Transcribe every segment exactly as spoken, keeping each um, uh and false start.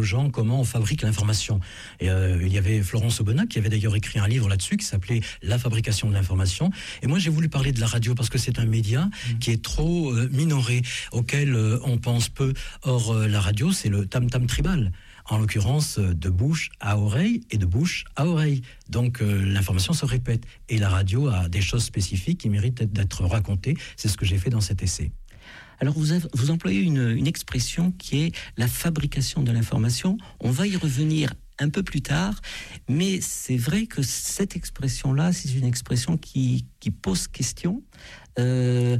gens comment on fabrique l'information. Et euh, il y avait Florence Aubenas qui avait d'ailleurs écrit un livre là-dessus qui s'appelait La fabrication de l'information. Et moi, j'ai voulu parler de la radio parce que c'est un média mmh. qui est trop euh, minoré, auquel euh, on pense peu. Or, euh, la radio, c'est le tam-tam tribal. En l'occurrence, de bouche à oreille et de bouche à oreille. Donc, euh, l'information se répète. Et la radio a des choses spécifiques qui méritent d'être racontées. C'est ce que j'ai fait dans cet essai. Alors, vous, avez, vous employez une, une expression qui est la fabrication de l'information. On va y revenir un peu plus tard, mais c'est vrai que cette expression-là, c'est une expression qui, qui pose question. Euh,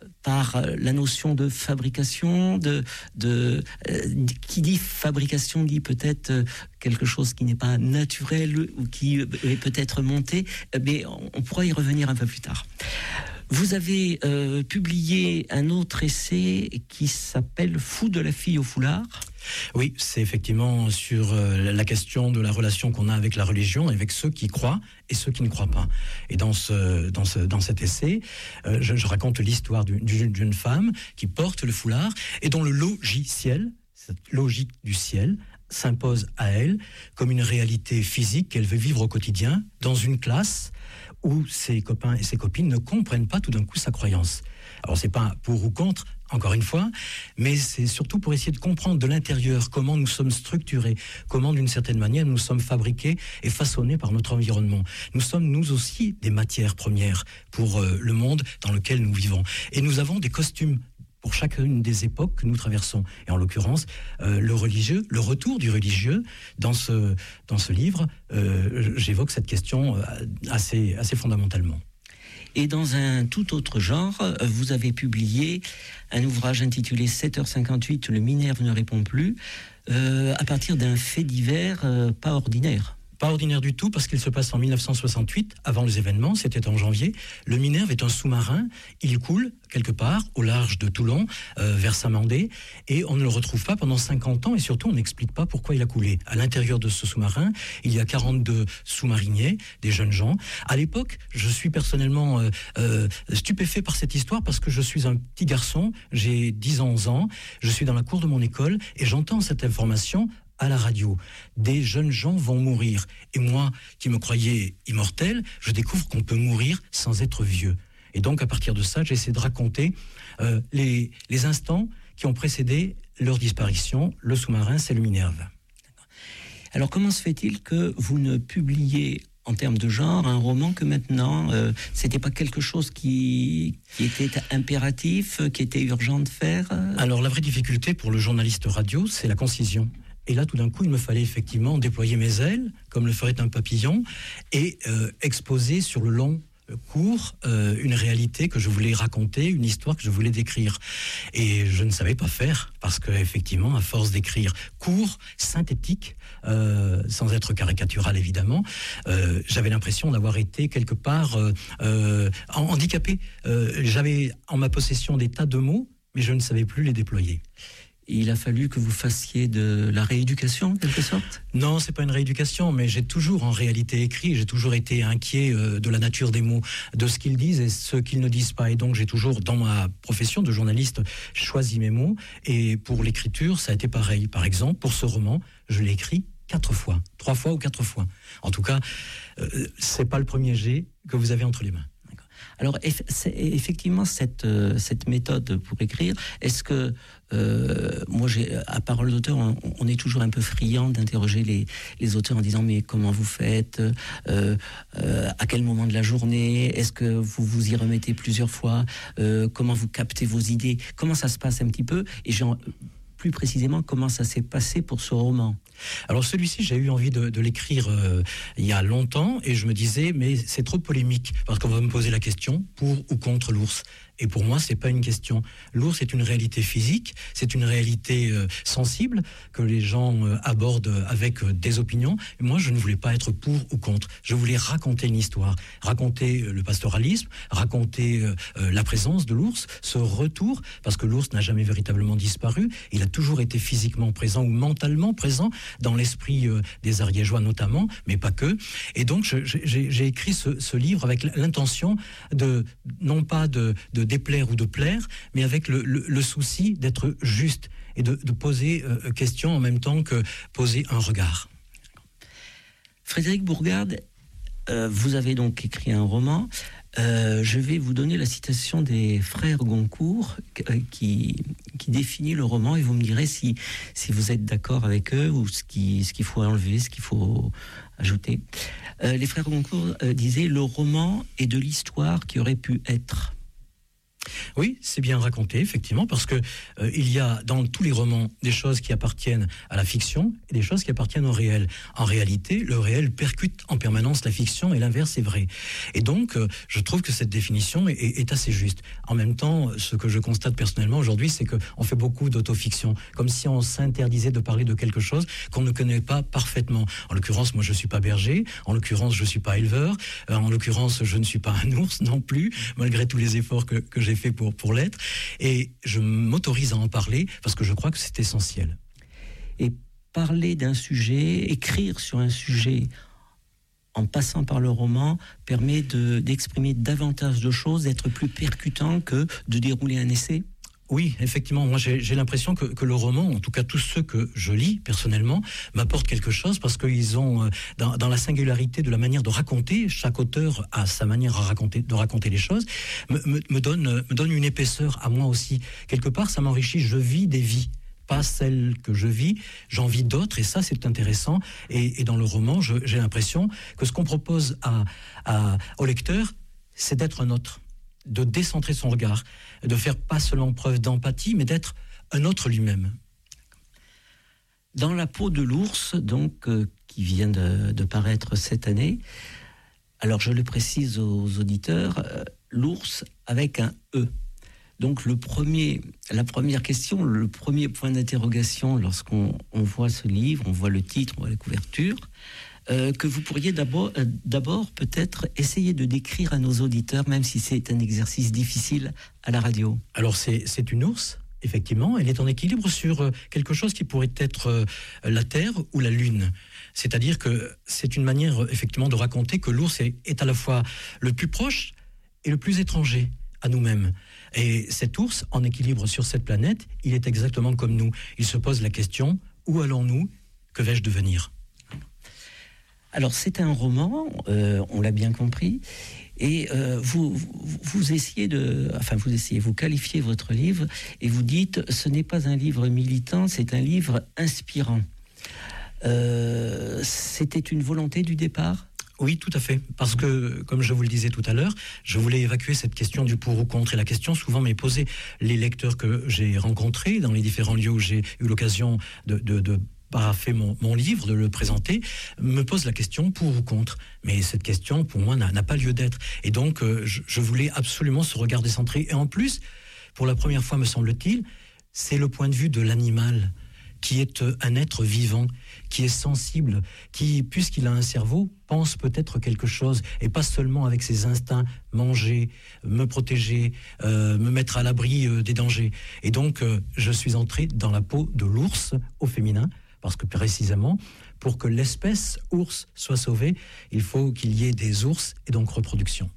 par la notion de fabrication, de, de, euh, qui dit fabrication dit peut-être quelque chose qui n'est pas naturel ou qui est peut-être monté, mais on pourra y revenir un peu plus tard. Vous avez euh, publié un autre essai qui s'appelle « Fou de la fille au foulard ». Oui, c'est effectivement sur euh, la question de la relation qu'on a avec la religion, avec ceux qui croient et ceux qui ne croient pas. Et dans, ce, dans, ce, dans cet essai, euh, je, je raconte l'histoire d'une, d'une femme qui porte le foulard et dont le logiciel, cette logique du ciel, s'impose à elle comme une réalité physique qu'elle veut vivre au quotidien dans une classe où ses copains et ses copines ne comprennent pas tout d'un coup sa croyance. Alors c'est pas pour ou contre, encore une fois, mais c'est surtout pour essayer de comprendre de l'intérieur comment nous sommes structurés, comment d'une certaine manière nous sommes fabriqués et façonnés par notre environnement. Nous sommes nous aussi des matières premières pour euh, le monde dans lequel nous vivons. Et nous avons des costumes pour chacune des époques que nous traversons. Et en l'occurrence, euh, le religieux, le retour du religieux, dans ce, dans ce livre, euh, j'évoque cette question assez, assez fondamentalement. Et dans un tout autre genre, vous avez publié un ouvrage intitulé sept heures cinquante-huit, le Minerve ne répond plus, euh, à partir d'un fait divers euh, pas ordinaire. Pas ordinaire du tout, parce qu'il se passe en dix-neuf cent soixante-huit, avant les événements, c'était en janvier. Le Minerve est un sous-marin, il coule quelque part au large de Toulon, euh, vers Saint-Mandé, et on ne le retrouve pas pendant cinquante ans, et surtout on n'explique pas pourquoi il a coulé. À l'intérieur de ce sous-marin, il y a quarante-deux sous-mariniers, des jeunes gens. À l'époque, je suis personnellement euh, euh, stupéfait par cette histoire, parce que je suis un petit garçon, j'ai dix à onze ans, je suis dans la cour de mon école, et j'entends cette information à la radio. Des jeunes gens vont mourir. Et moi, qui me croyais immortel, je découvre qu'on peut mourir sans être vieux. Et donc, à partir de ça, j'essaie de raconter euh, les, les instants qui ont précédé leur disparition. Le sous-marin, c'est le Minerve. Alors, comment se fait-il que vous ne publiez, en termes de genre, un roman que maintenant, euh, c'était pas quelque chose qui, qui était impératif, qui était urgent de faire euh... Alors, la vraie difficulté pour le journaliste radio, c'est la concision. Et là, tout d'un coup, il me fallait effectivement déployer mes ailes, comme le ferait un papillon, et euh, exposer sur le long cours euh, une réalité que je voulais raconter, une histoire que je voulais décrire. Et je ne savais pas faire, parce qu'effectivement, à force d'écrire court, synthétique, euh, sans être caricatural évidemment, euh, j'avais l'impression d'avoir été quelque part euh, euh, handicapé. Euh, j'avais en ma possession des tas de mots, mais je ne savais plus les déployer. Il a fallu que vous fassiez de la rééducation, en quelque sorte ? Non, c'est pas une rééducation, mais j'ai toujours en réalité écrit, j'ai toujours été inquiet euh, de la nature des mots, de ce qu'ils disent et ce qu'ils ne disent pas. Et donc j'ai toujours, dans ma profession de journaliste, choisi mes mots. Et pour l'écriture, ça a été pareil. Par exemple, pour ce roman, je l'ai écrit quatre fois, trois fois ou quatre fois. En tout cas, euh, c'est pas le premier jet que vous avez entre les mains. Alors, effectivement, cette, euh, cette méthode pour écrire, est-ce que, euh, moi, j'ai, à parole d'auteur, on, on est toujours un peu friand d'interroger les, les auteurs en disant, mais comment vous faites, euh, euh, à quel moment de la journée, est-ce que vous vous y remettez plusieurs fois, euh, comment vous captez vos idées, comment ça se passe un petit peu, et genre, plus précisément, comment ça s'est passé pour ce roman ? Alors celui-ci, j'ai eu envie de, de l'écrire euh, il y a longtemps, et je me disais, mais c'est trop polémique, parce qu'on va me poser la question, pour ou contre l'ours. Et pour moi, c'est pas une question. L'ours est une réalité physique, c'est une réalité euh, sensible que les gens euh, abordent avec euh, des opinions. Et moi, je ne voulais pas être pour ou contre. Je voulais raconter une histoire, raconter euh, le pastoralisme, raconter euh, euh, la présence de l'ours, ce retour, parce que l'ours n'a jamais véritablement disparu. Il a toujours été physiquement présent ou mentalement présent dans l'esprit euh, des Ariégeois notamment, mais pas que. Et donc, je, j'ai, j'ai écrit ce, ce livre avec l'intention de, non pas de, de déplaire ou de plaire, mais avec le, le, le souci d'être juste et de, de poser euh, question en même temps que poser un regard. Frédéric Bourgade, euh, vous avez donc écrit un roman. Euh, je vais vous donner la citation des frères Goncourt euh, qui, qui définit le roman, et vous me direz si, si vous êtes d'accord avec eux ou ce, qui, ce qu'il faut enlever, ce qu'il faut ajouter. Euh, les frères Goncourt euh, disaient « Le roman est de l'histoire qui aurait pu être ». Oui, c'est bien raconté, effectivement, parce que euh, il y a dans tous les romans des choses qui appartiennent à la fiction et des choses qui appartiennent au réel. En réalité, le réel percute en permanence la fiction et l'inverse est vrai. Et donc, euh, je trouve que cette définition est, est, est assez juste. En même temps, ce que je constate personnellement aujourd'hui, c'est qu'on fait beaucoup d'autofiction, comme si on s'interdisait de parler de quelque chose qu'on ne connaît pas parfaitement. En l'occurrence, moi, je ne suis pas berger. En l'occurrence, je ne suis pas éleveur. Euh, en l'occurrence, je ne suis pas un ours non plus, malgré tous les efforts que, que j'ai fait pour, pour l'être, et je m'autorise à en parler parce que je crois que c'est essentiel. Et parler d'un sujet, écrire sur un sujet en passant par le roman permet de, d'exprimer davantage de choses, d'être plus percutant que de dérouler un essai. Oui, effectivement, moi j'ai, j'ai l'impression que, que le roman, en tout cas tous ceux que je lis personnellement, m'apportent quelque chose parce qu'ils ont, euh, dans, dans la singularité de la manière de raconter, chaque auteur a sa manière à raconter, de raconter les choses, me, me, me, donne, me donne une épaisseur à moi aussi. Quelque part, ça m'enrichit, je vis des vies. Pas celles que je vis, j'en vis d'autres, et ça c'est intéressant. Et, et dans le roman, je, j'ai l'impression que ce qu'on propose à, à, au lecteur, c'est d'être un autre, de décentrer son regard, de faire pas seulement preuve d'empathie, mais d'être un autre lui-même. Dans la peau de l'ours, donc, euh, qui vient de, de paraître cette année, alors je le précise aux auditeurs, euh, l'ours avec un E. Donc le premier, la première question, le premier point d'interrogation lorsqu'on on voit ce livre, on voit le titre, on voit la couverture, euh, que vous pourriez d'abord, euh, d'abord peut-être essayer de décrire à nos auditeurs, même si c'est un exercice difficile à la radio. Alors c'est, c'est une ours, effectivement, elle est en équilibre sur quelque chose qui pourrait être la Terre ou la Lune. C'est-à-dire que c'est une manière effectivement de raconter que l'ours est, est à la fois le plus proche et le plus étranger à nous-mêmes. Et cet ours, en équilibre sur cette planète, il est exactement comme nous. Il se pose la question, où allons-nous? Que vais-je devenir? Alors c'est un roman, euh, on l'a bien compris, et euh, vous, vous, vous essayez de, enfin vous essayez, vous qualifiez votre livre et vous dites, ce n'est pas un livre militant, c'est un livre inspirant. Euh, c'était une volonté du départ ? Oui, tout à fait. Parce que, comme je vous le disais tout à l'heure, je voulais évacuer cette question du pour ou contre. Et la question souvent m'est posée. Les lecteurs que j'ai rencontrés dans les différents lieux où j'ai eu l'occasion de, de, de parapher mon, mon livre, de le présenter, me posent la question pour ou contre. Mais cette question, pour moi, n'a, n'a pas lieu d'être. Et donc, euh, je, je voulais absolument ce regard décentré. Et en plus, pour la première fois, me semble-t-il, c'est le point de vue de l'animal, qui est un être vivant, qui est sensible, qui, puisqu'il a un cerveau, pense peut-être quelque chose, et pas seulement avec ses instincts, manger, me protéger, euh, me mettre à l'abri euh, des dangers. Et donc, euh, je suis entré dans la peau de l'ours au féminin, parce que précisément, pour que l'espèce ours soit sauvée, il faut qu'il y ait des ours, et donc reproduction.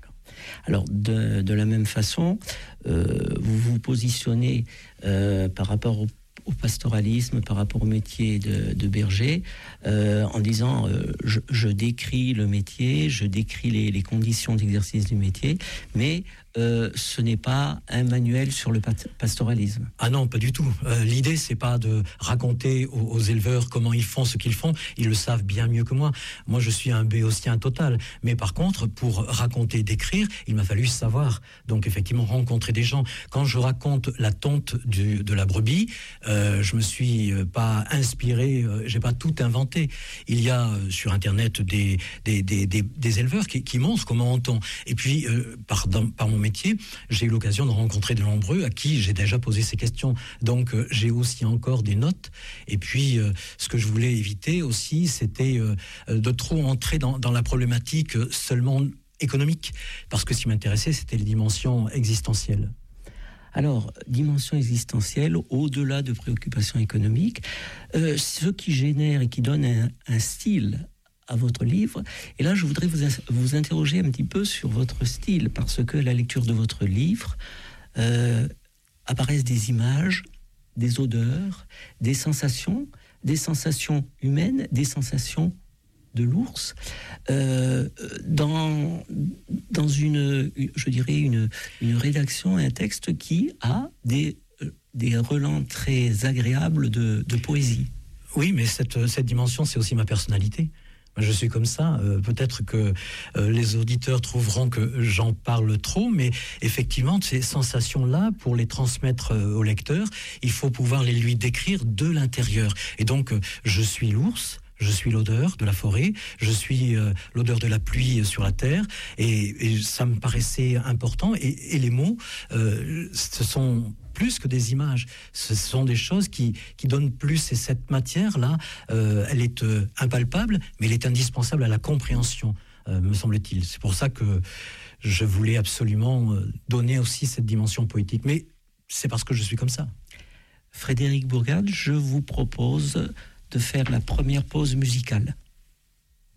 Alors, de, de la même façon, euh, vous vous positionnez euh, par rapport au au pastoralisme, par rapport au métier de, de berger, euh, en disant euh, je, je décris le métier, je décris les, les conditions d'exercice du métier, mais euh, ce n'est pas un manuel sur le pastoralisme. Ah non, pas du tout. Euh, l'idée, c'est pas de raconter aux, aux éleveurs comment ils font ce qu'ils font. Ils le savent bien mieux que moi. Moi, je suis un béotien total. Mais par contre, pour raconter, décrire, il m'a fallu savoir. Donc, effectivement, rencontrer des gens. Quand je raconte la tonte du, de la brebis, euh, je me suis pas inspiré, euh, j'ai pas tout inventé. Il y a euh, sur Internet des, des, des, des, des éleveurs qui, qui montrent comment on tond. Et puis, euh, par, dans, par mon métier, j'ai eu l'occasion de rencontrer de nombreux à qui j'ai déjà posé ces questions. Donc, euh, j'ai aussi encore des notes. Et puis, euh, ce que je voulais éviter aussi, c'était euh, de trop entrer dans, dans la problématique seulement économique. Parce que ce qui m'intéressait, c'était les dimensions existentielles. Alors, dimension existentielle, au-delà de préoccupations économiques, euh, ce qui génère et qui donne un, un style à votre livre. Et là, je voudrais vous, vous interroger un petit peu sur votre style, parce que à la lecture de votre livre, euh, apparaissent des images, des odeurs, des sensations, des sensations humaines, des sensations de l'ours, euh, dans, dans une, je dirais, une, une rédaction, un texte qui a des, des relents très agréables de, de poésie. Oui, mais cette, cette dimension, c'est aussi ma personnalité. Je suis comme ça. Euh, peut-être que euh, les auditeurs trouveront que j'en parle trop, mais effectivement, ces sensations-là, pour les transmettre euh, au lecteur, il faut pouvoir les lui décrire de l'intérieur. Et donc, euh, je suis l'ours. Je suis l'odeur de la forêt, je suis euh, l'odeur de la pluie sur la terre, et, et ça me paraissait important. Et, et les mots, euh, ce sont plus que des images, ce sont des choses qui, qui donnent plus. Et cette matière-là, euh, elle est euh, impalpable, mais elle est indispensable à la compréhension, euh, me semble-t-il. C'est pour ça que je voulais absolument euh, donner aussi cette dimension poétique. Mais c'est parce que je suis comme ça. Frédéric Bourgade, je vous propose de faire la première pause musicale.